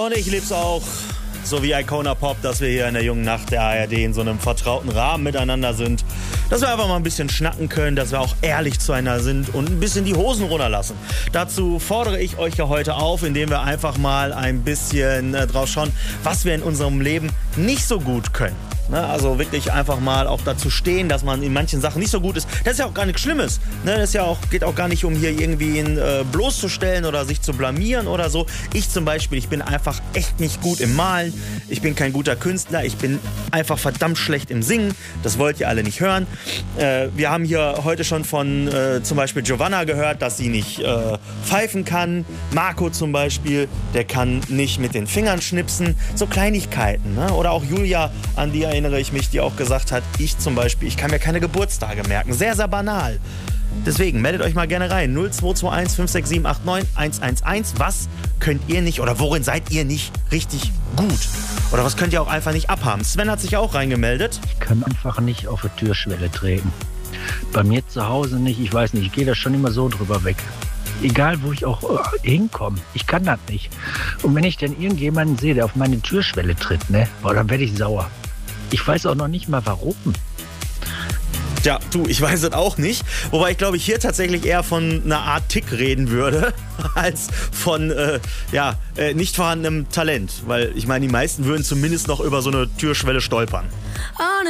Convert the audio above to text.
Und ich lieb's auch, so wie Icona Pop, dass wir hier in der jungen Nacht der ARD in so einem vertrauten Rahmen miteinander sind. Dass wir einfach mal ein bisschen schnacken können, dass wir auch ehrlich zueinander sind und ein bisschen die Hosen runterlassen. Dazu fordere ich euch ja heute auf, indem wir einfach mal ein bisschen drauf schauen, was wir in unserem Leben nicht so gut können. Also wirklich einfach mal auch dazu stehen, dass man in manchen Sachen nicht so gut ist. Das ist ja auch gar nichts Schlimmes. Das ist ja auch, geht auch gar nicht um hier irgendwie ihn bloßzustellen oder sich zu blamieren oder so. Ich zum Beispiel, ich bin einfach echt nicht gut im Malen. Ich bin kein guter Künstler. Ich bin einfach verdammt schlecht im Singen. Das wollt ihr alle nicht hören. Wir haben hier heute schon von zum Beispiel Giovanna gehört, dass sie nicht pfeifen kann. Marco zum Beispiel, der kann nicht mit den Fingern schnipsen. So Kleinigkeiten. Ne? Oder auch Julia, an die erinnere ich mich, die auch gesagt hat, ich zum Beispiel, ich kann mir keine Geburtstage merken. Sehr, sehr banal. Deswegen meldet euch mal gerne rein. 0221 567 89 111. Was könnt ihr nicht oder worin seid ihr nicht richtig gut? Oder was könnt ihr auch einfach nicht abhaben? Sven hat sich auch reingemeldet. Ich kann einfach nicht auf eine Türschwelle treten. Bei mir zu Hause nicht. Ich weiß nicht, ich gehe da schon immer so drüber weg. Egal, wo ich auch hinkomme. Ich kann das nicht. Und wenn ich dann irgendjemanden sehe, der auf meine Türschwelle tritt, ne, dann werde ich sauer. Ich weiß auch noch nicht mal, warum. Ja, du, ich weiß es auch nicht. Wobei ich glaube, ich hier tatsächlich eher von einer Art Tick reden würde, als von nicht vorhandenem Talent. Weil ich meine, die meisten würden zumindest noch über so eine Türschwelle stolpern.